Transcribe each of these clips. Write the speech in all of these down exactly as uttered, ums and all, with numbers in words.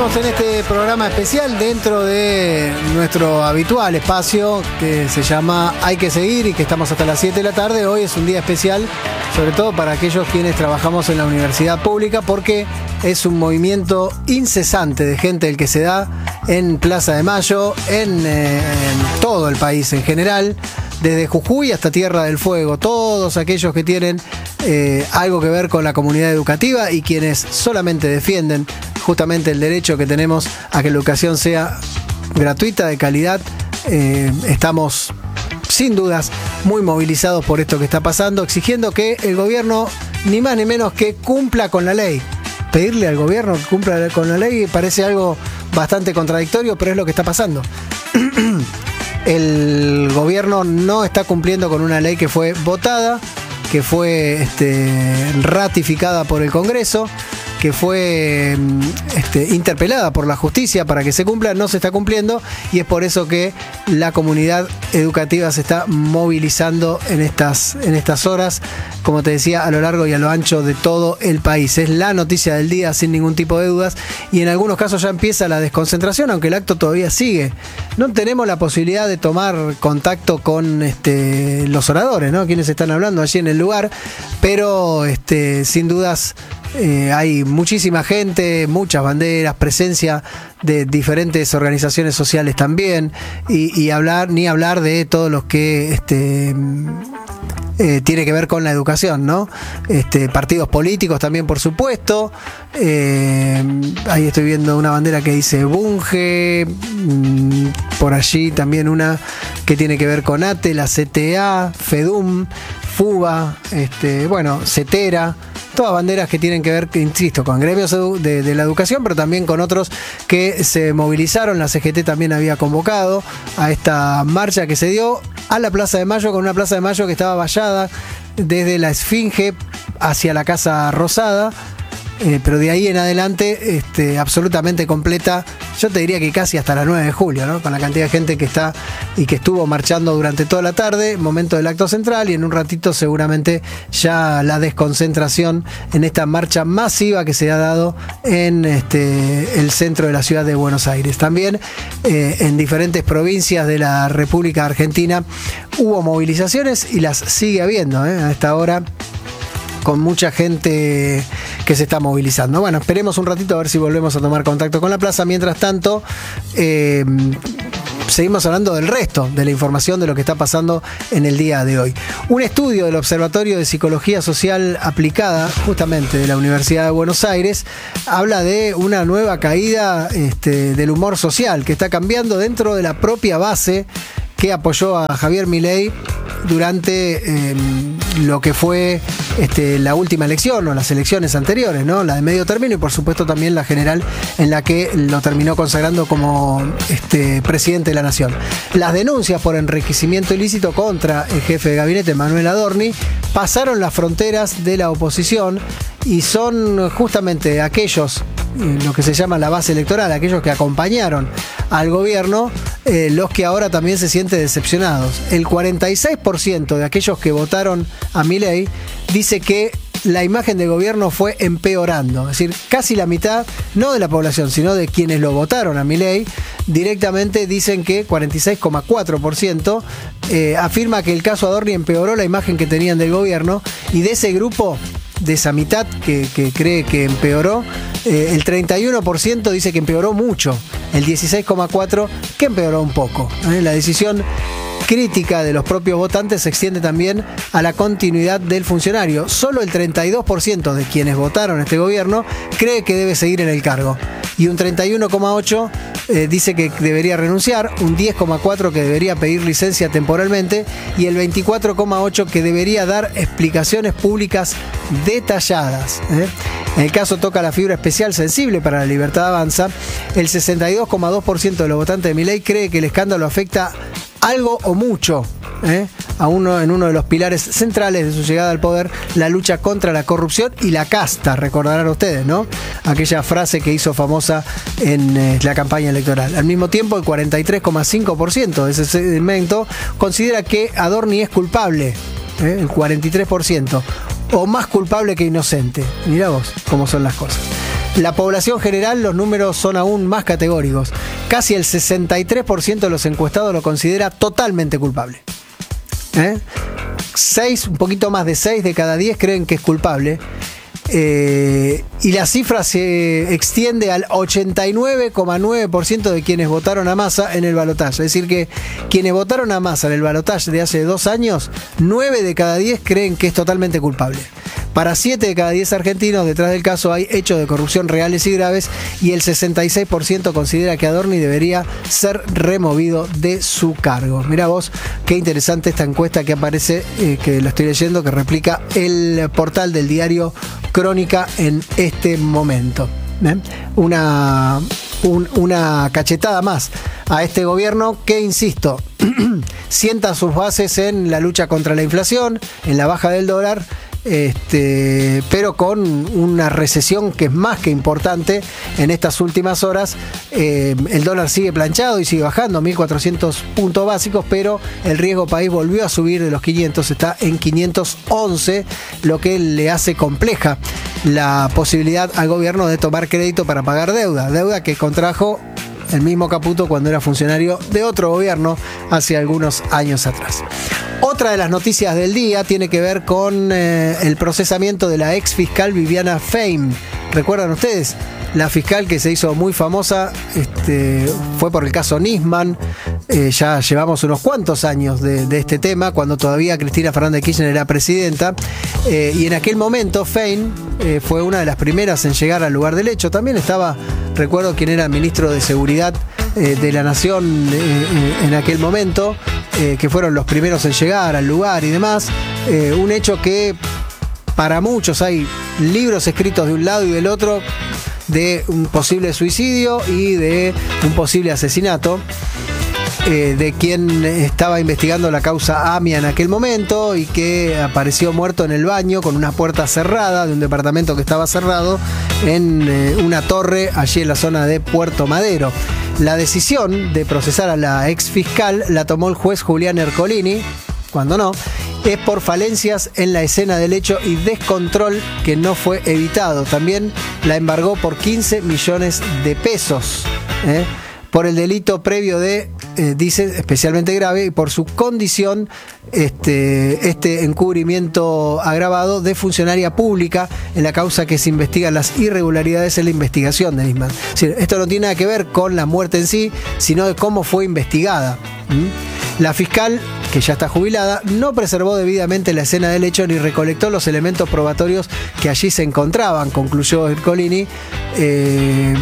Seguimos en este programa especial dentro de nuestro habitual espacio que se llama Hay que seguir y que estamos hasta las siete de la tarde. Hoy es un día especial, sobre todo para aquellos quienes trabajamos en la universidad pública, porque es un movimiento incesante de gente el que se da en Plaza de Mayo, en, eh, en todo el país en general, desde Jujuy hasta Tierra del Fuego. Todos aquellos que tienen eh, algo que ver con la comunidad educativa y quienes solamente defienden justamente el derecho que tenemos a que la educación sea gratuita, de calidad. Eh, estamos sin dudas muy movilizados por esto que está pasando, exigiendo que el gobierno ni más ni menos que cumpla con la ley. Pedirle al gobierno que cumpla con la ley parece algo bastante contradictorio, pero es lo que está pasando. El gobierno no está cumpliendo con una ley que fue votada, que fue este, ratificada por el Congreso, que fue este, interpelada por la justicia para que se cumpla. No se está cumpliendo y es por eso que la comunidad educativa se está movilizando en estas, en estas horas, como te decía, a lo largo y a lo ancho de todo el país. Es la noticia del día sin ningún tipo de dudas y en algunos casos ya empieza la desconcentración, aunque el acto todavía sigue. No tenemos la posibilidad de tomar contacto con este, los oradores, ¿no? Quienes están hablando allí en el lugar, pero este, sin dudas Eh, hay muchísima gente, muchas banderas, presencia de diferentes organizaciones sociales también, y, y hablar, ni hablar de todos los que este, eh, tiene que ver con la educación, ¿no? Este, partidos políticos también, por supuesto. Eh, ahí estoy viendo una bandera que dice Bunge, mmm, por allí también una que tiene que ver con A T E, la C T A, FEDUM, FUBA, este, bueno, CETERA. Todas banderas que tienen que ver, insisto, con gremios de, de la educación, pero también con otros que se movilizaron. La C G T también había convocado a esta marcha que se dio a la Plaza de Mayo, con una Plaza de Mayo que estaba vallada desde la Esfinge hacia la Casa Rosada. Eh, pero de ahí en adelante este, absolutamente completa, yo te diría que casi hasta las nueve de julio, ¿no? Con la cantidad de gente que está y que estuvo marchando durante toda la tarde, momento del acto central, y en un ratito seguramente ya la desconcentración en esta marcha masiva que se ha dado en este, el centro de la ciudad de Buenos Aires. También eh, en diferentes provincias de la República Argentina hubo movilizaciones y las sigue habiendo, ¿eh? A esta hora, con mucha gente que se está movilizando. Bueno, esperemos un ratito a ver si volvemos a tomar contacto con la plaza. Mientras tanto, eh, seguimos hablando del resto de la información de lo que está pasando en el día de hoy. Un estudio del Observatorio de Psicología Social Aplicada, justamente de la Universidad de Buenos Aires, habla de una nueva caída este, del humor social que está cambiando dentro de la propia base que apoyó a Javier Milei durante eh, lo que fue este, la última elección o las elecciones anteriores, ¿no? La de medio término y por supuesto también la general, en la que lo terminó consagrando como este, presidente de la nación. Las denuncias por enriquecimiento ilícito contra el jefe de gabinete, Manuel Adorni, pasaron las fronteras de la oposición y son justamente aquellos, lo que se llama la base electoral, aquellos que acompañaron al gobierno, eh, los que ahora también se sienten decepcionados. El cuarenta y seis por ciento de aquellos que votaron a Milei dice que la imagen del gobierno fue empeorando. Es decir, casi la mitad, no de la población, sino de quienes lo votaron a Milei, directamente dicen que cuarenta y seis coma cuatro por ciento eh, afirma que el caso Adorni empeoró la imagen que tenían del gobierno, y de ese grupo, de esa mitad que, que cree que empeoró, eh, el treinta y uno por ciento dice que empeoró mucho, el dieciséis coma cuatro por ciento que empeoró un poco. ¿eh? La decisión crítica de los propios votantes se extiende también a la continuidad del funcionario. Solo el treinta y dos por ciento de quienes votaron a este gobierno cree que debe seguir en el cargo, y un treinta y uno coma ocho por ciento eh, dice que debería renunciar, un diez coma cuatro por ciento que debería pedir licencia temporalmente y el veinticuatro coma ocho por ciento que debería dar explicaciones públicas detalladas. ¿eh? En el caso toca la fibra especial sensible para la libertad avanza, el sesenta y dos coma dos por ciento de los votantes de Milei cree que el escándalo afecta algo o mucho ¿eh? a uno en uno de los pilares centrales de su llegada al poder, la lucha contra la corrupción y la casta. Recordarán ustedes, ¿no? Aquella frase que hizo famosa en eh, la campaña electoral. Al mismo tiempo, el cuarenta y tres coma cinco por ciento de ese segmento considera que Adorni es culpable, ¿eh? el cuarenta y tres por ciento, o más culpable que inocente. Mirá vos cómo son las cosas. La población general, los números son aún más categóricos. Casi el sesenta y tres por ciento de los encuestados lo considera totalmente culpable. ¿Eh? seis, un poquito más de seis de cada diez creen que es culpable. Eh, y la cifra se extiende al ochenta y nueve coma nueve por ciento de quienes votaron a Massa en el balotaje. Es decir que quienes votaron a Massa en el balotaje de hace dos años, nueve de cada diez creen que es totalmente culpable. Para siete de cada diez argentinos detrás del caso hay hechos de corrupción reales y graves, y el sesenta y seis por ciento considera que Adorni debería ser removido de su cargo. Mirá vos, qué interesante esta encuesta que aparece, eh, que la estoy leyendo, que replica el portal del diario Crónica en este momento. ¿Eh? Una, un, una cachetada más a este gobierno que, insisto, sienta sus bases en la lucha contra la inflación, en la baja del dólar, Este, pero con una recesión que es más que importante en estas últimas horas. Eh, el dólar sigue planchado y sigue bajando mil cuatrocientos puntos básicos, pero el riesgo país volvió a subir de los quinientos, está en quinientos once, lo que le hace compleja la posibilidad al gobierno de tomar crédito para pagar deuda, deuda que contrajo el mismo Caputo cuando era funcionario de otro gobierno hace algunos años atrás. Otra de las noticias del día tiene que ver con eh, el procesamiento de la ex fiscal Viviana Fein. ¿Recuerdan ustedes? La fiscal que se hizo muy famosa este, fue por el caso Nisman. Eh, ya llevamos unos cuantos años de, de este tema, cuando todavía Cristina Fernández de Kirchner era presidenta. Eh, y en aquel momento Fein eh, fue una de las primeras en llegar al lugar del hecho. También estaba, recuerdo quién era ministro de Seguridad eh, de la Nación eh, en aquel momento, eh, que fueron los primeros en llegar al lugar y demás. Eh, un hecho que para muchos hay libros escritos de un lado y del otro, de un posible suicidio y de un posible asesinato eh, de quien estaba investigando la causa AMIA en aquel momento y que apareció muerto en el baño con una puerta cerrada de un departamento que estaba cerrado en eh, una torre allí en la zona de Puerto Madero. La decisión de procesar a la ex fiscal la tomó el juez Julián Ercolini, cuando no, es por falencias en la escena del hecho y descontrol que no fue evitado. También la embargó por quince millones de pesos, ¿eh? por el delito previo de, eh, dice, especialmente grave, y por su condición, este, este encubrimiento agravado de funcionaria pública en la causa que se investigan las irregularidades en la investigación de Nisman. Es decir, esto no tiene nada que ver con la muerte en sí, sino de cómo fue investigada. ¿Mm? La fiscal, que ya está jubilada, no preservó debidamente la escena del hecho ni recolectó los elementos probatorios que allí se encontraban, concluyó Ercolini, eh,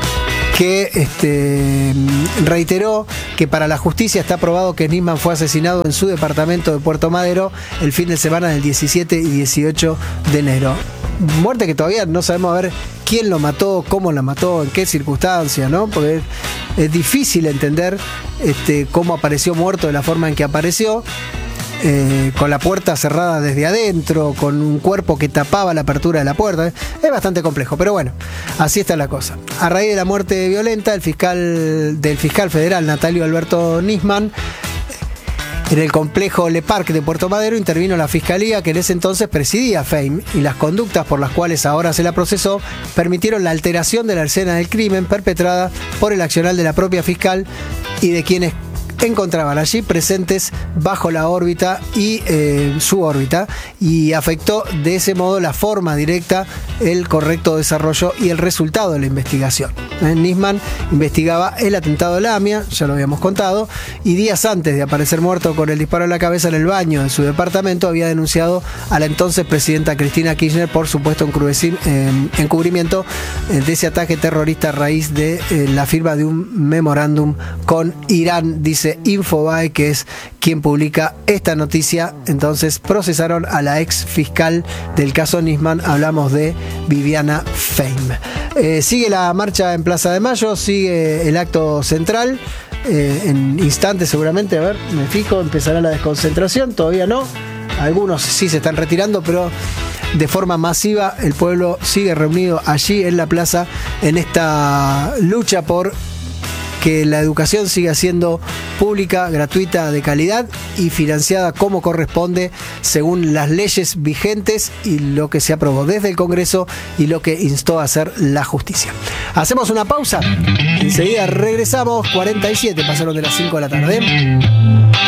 que este, reiteró que para la justicia está probado que Nisman fue asesinado en su departamento de Puerto Madero el fin de semana del diecisiete y dieciocho de enero. Muerte que todavía no sabemos a ver quién lo mató, cómo la mató, en qué circunstancia, ¿no? Porque es difícil entender este, cómo apareció muerto de la forma en que apareció, eh, con la puerta cerrada desde adentro, con un cuerpo que tapaba la apertura de la puerta. Es bastante complejo, pero bueno, así está la cosa. A raíz de la muerte violenta el fiscal, del fiscal federal Natalio Alberto Nisman, en el complejo Le Parc de Puerto Madero intervino la fiscalía que en ese entonces presidía Fein, y las conductas por las cuales ahora se la procesó permitieron la alteración de la escena del crimen perpetrada por el accionar de la propia fiscal y de quienes encontraban allí presentes bajo la órbita y eh, su órbita, y afectó de ese modo la forma directa, el correcto desarrollo y el resultado de la investigación. Eh, Nisman investigaba el atentado de la AMIA, ya lo habíamos contado, y días antes de aparecer muerto con el disparo en la cabeza en el baño de su departamento había denunciado a la entonces presidenta Cristina Kirchner por supuesto eh, encubrimiento de ese ataque terrorista a raíz de eh, la firma de un memorándum con Irán, dice Infobae, que es quien publica esta noticia. Entonces procesaron a la ex fiscal del caso Nisman, hablamos de Viviana Fein. Eh, sigue la marcha en Plaza de Mayo, sigue el acto central, eh, en instantes seguramente, a ver, me fijo, empezará la desconcentración, todavía no, algunos sí se están retirando, pero de forma masiva el pueblo sigue reunido allí en la plaza en esta lucha por que la educación siga siendo pública, gratuita, de calidad y financiada como corresponde según las leyes vigentes y lo que se aprobó desde el Congreso y lo que instó a hacer la justicia. Hacemos una pausa, enseguida regresamos. Cuarenta y siete pasaron de las cinco de la tarde.